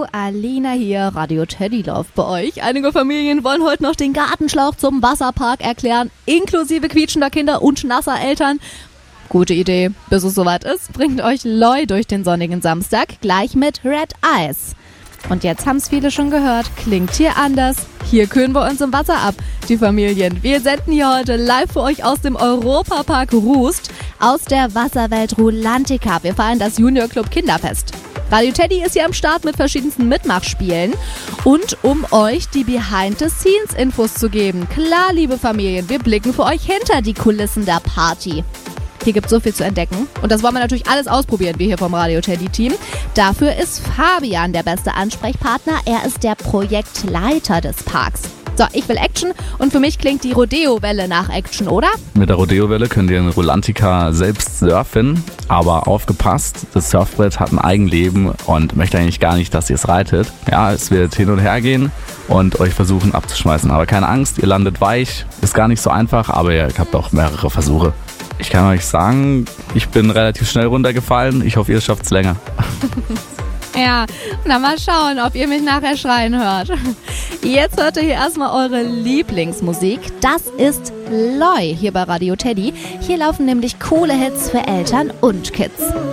Alina hier, Radio Teddy Love bei euch. Einige Familien wollen heute noch den Gartenschlauch zum Wasserpark erklären, inklusive quietschender Kinder und nasser Eltern. Gute Idee. Bis es soweit ist, bringt euch Loi durch den sonnigen Samstag gleich mit Red Eyes. Und jetzt haben es viele schon gehört, klingt hier anders. Hier kühlen wir uns im Wasser ab, die Familien. Wir senden hier heute live für euch aus dem Europapark Rust, aus der Wasserwelt Rulantica. Wir feiern das Junior Club Kinderfest. Radio Teddy ist hier am Start mit verschiedensten Mitmachspielen und um euch die Behind-the-Scenes-Infos zu geben. Klar, liebe Familien, wir blicken für euch hinter die Kulissen der Party. Hier gibt es so viel zu entdecken und das wollen wir natürlich alles ausprobieren, wir hier vom Radio Teddy Team. Dafür ist Fabian der beste Ansprechpartner. Er ist der Projektleiter des Parks. So, ich will Action und für mich klingt die Rodeo-Welle nach Action, oder? Mit der Rodeo-Welle könnt ihr in Rulantica selbst surfen, aber aufgepasst, das Surfbrett hat ein Eigenleben und möchte eigentlich gar nicht, dass ihr es reitet. Ja, es wird hin und her gehen und euch versuchen abzuschmeißen. Aber keine Angst, ihr landet weich, ist gar nicht so einfach, aber ihr habt auch mehrere Versuche. Ich kann euch sagen, ich bin relativ schnell runtergefallen. Ich hoffe, ihr schafft es länger. Ja, na mal schauen, ob ihr mich nachher schreien hört. Jetzt hört ihr hier erstmal eure Lieblingsmusik. Das ist Loi hier bei Radio Teddy. Hier laufen nämlich coole Hits für Eltern und Kids.